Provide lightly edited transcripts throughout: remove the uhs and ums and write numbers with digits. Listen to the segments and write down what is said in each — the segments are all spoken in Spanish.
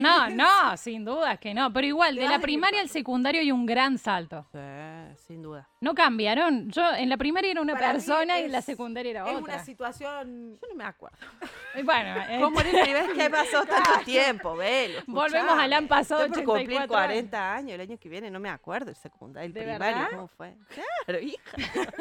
No, sin duda que no. Pero igual, de la primaria al secundario hay un gran salto. Sí, sin duda. No cambiaron. Yo en la primaria era una Para mí persona y en la es- secundaria era Es otra. una situación... Yo no me acuerdo. Y bueno, ¿Cómo es la primera vez que pasó tanto tiempo? Velo, volvemos al han pasado Estoy por cumplir 84 años. 40 años el año que viene, no me acuerdo el secundario, el ¿De primario, verdad? ¿cómo fue? Claro, hija.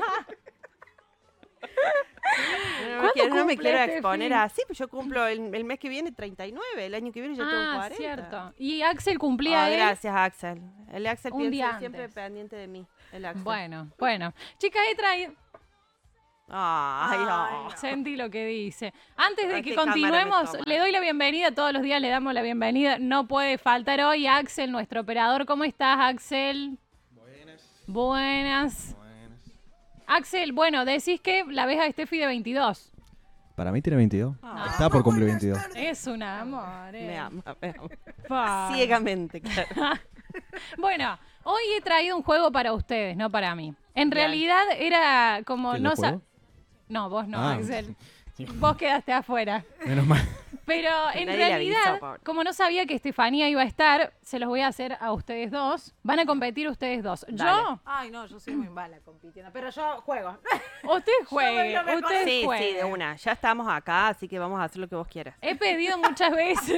¿Cuándo No me cumple quiero este exponer fin? así, pues yo cumplo el mes que viene 39, el año que viene yo tengo 40. Cierto. Y Axel cumplía él. Gracias, Axel. El Axel Un día piensa siempre antes. pendiente de mí. El Axel. Bueno. Chicas, he traído... Ay, no. Sentí lo que dice. Antes de Ay, que qué cámara me continuemos, toma. le doy la bienvenida. Todos los días le damos la bienvenida. No puede faltar hoy Axel, nuestro operador. ¿Cómo estás, Axel? Buenas. Axel, bueno, decís que la ves a Steffi de 22. Para mí tiene 22. Está por cumplir 22. Es un amor. Me ama, me ama. Pa. Ciegamente, claro. Bueno, hoy he traído un juego para ustedes, no para mí. En Bien. realidad era como... ¿Quién lo juego? No, vos no, Ah, Axel. sí. Vos quedaste afuera. Menos mal. Pero Que en nadie le realidad, avisó, pobre. como no sabía que Estefanía iba a estar, se los voy a hacer a ustedes dos. Van a competir ustedes dos. Dale. Ay, no, yo soy muy mala compitiendo, pero yo juego. Ustedes doy jueguen, lo mejor. ustedes Sí, jueguen. sí, de una. Ya estamos acá, así que vamos a hacer lo que vos quieras. He pedido muchas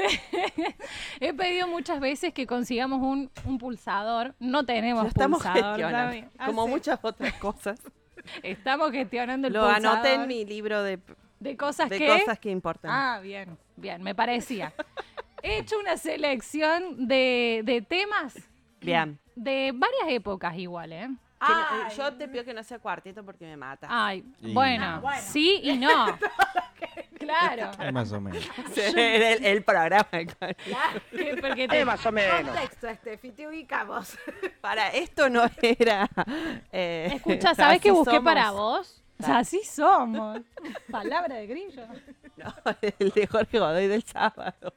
veces, que consigamos un pulsador. No tenemos Lo estamos pulsador. gestionando, ¿sabe? como Hace- muchas otras cosas. Estamos gestionando el Lo pulsador. anoté en mi libro de cosas cosas que importan. Ah, bien, me parecía. He hecho una selección de temas Bien. de varias épocas igual, ¿eh? Que no- Ay. yo te pido que no sea cuarteto porque me mata. Ay, Y- bueno, bueno. sí y no. Claro. Más o menos. El programa. Porque te- Contexto, Steffi, te ubicamos. Para esto no era. Escucha, ¿sabes así qué busqué somos. para vos? O sea, así somos. Palabra de grillo. No, el de Jorge Godoy del sábado.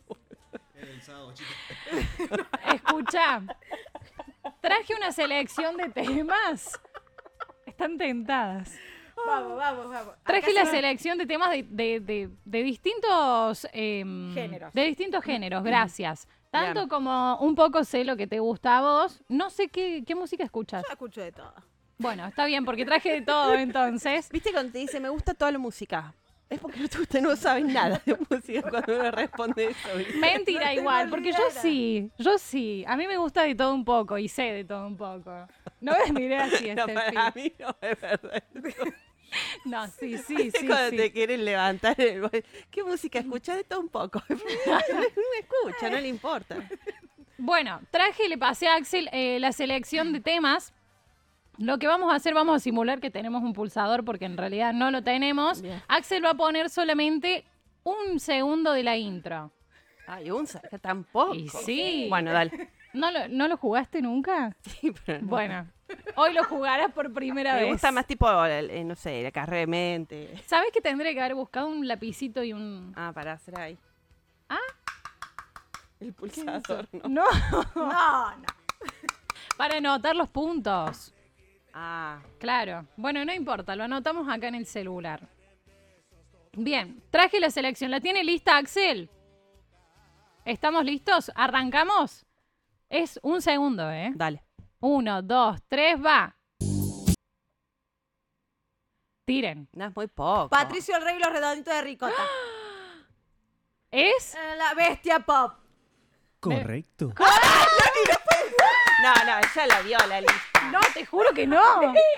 Escucha, traje una selección de temas. Están tentadas. Vamos. Traje Acá la se- selección de temas de distintos Géneros. De distintos géneros, gracias. Tanto Bien. como un poco sé lo que te gusta a vos. No sé qué música escuchas. Yo escucho de todo. Bueno, está bien, porque traje de todo entonces. ¿Viste cuando te dice me gusta toda la música? Es porque usted no sabe nada de música cuando uno responde eso. ¿viste? Mentira No tengo igual, porque ni idea. yo sí. A mí me gusta de todo un poco y sé de todo un poco. No me miré así, No, Steffi. para mí no es verdad. No, sí. Es cuando te quieren levantar ¿qué música escuchas? De todo un poco. No escucha, no le importa. Bueno, le pasé a Axel la selección de temas. Lo que vamos a hacer, vamos a simular que tenemos un pulsador porque en realidad no lo tenemos. Bien. Axel va a poner solamente un segundo de la intro. Ay, un saca tampoco. Y sí. Bueno, dale. ¿No lo jugaste nunca? Sí, pero no. Bueno, hoy lo jugarás por primera Me vez. gusta más tipo, no sé, la carrera de mente. ¿Sabes que tendré que haber buscado un lapicito y un... Ah, para hacer ahí. ¿Ah? El pulsador, ¿no? No, No. para anotar los puntos. Ah, Claro. Bueno, no importa, lo anotamos acá en el celular. Bien, traje la selección. ¿La tiene lista, Axel? ¿Estamos listos? ¿Arrancamos? Es un segundo, ¿eh? dale. 1, 2, 3, va. Tiren. No, es muy poco. Patricio el Rey y los redonditos de ricota. ¿Es? La bestia pop. Correcto. No, ella la vio la lista. No, te juro que no.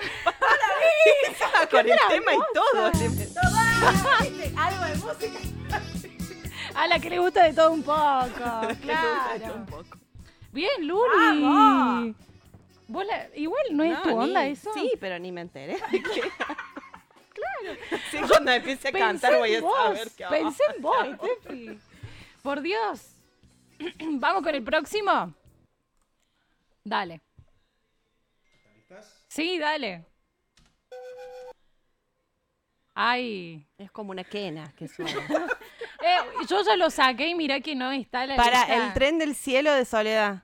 Con el tema y todo. ¿Viste? Algo de música. A la que le gusta de todo un poco. Claro. Un poco. Bien, Luli. ¡Vamos! Igual no es tu onda eso. Sí, pero ni me enteré. de que- Claro. Sí, cuando empiece a cantar Pensé voy a en vos, saber qué pensé en vos, Steffi. Por Dios. ¿Vamos con el próximo? Dale. ¿Están listas? Sí, dale. Ay. Es como una quena que suena. Yo ya lo saqué y mirá que no está la Para lista. el tren del cielo de Soledad.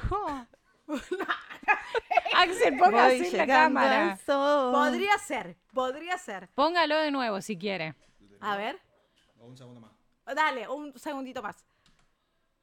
Axel, ponga Voy así en la llegando cámara. al sol. Podría ser. Póngalo de nuevo si quiere. A ver. Un segundo más. Dale, un segundito más.